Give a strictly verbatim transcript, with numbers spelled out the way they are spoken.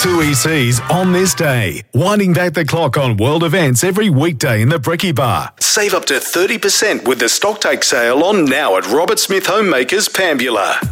Two E Cs on this day. Winding back the clock on world events every weekday in the Bricky Bar. Save up to thirty percent with the Stocktake sale on now at Robert Smith Homemakers, Pambula.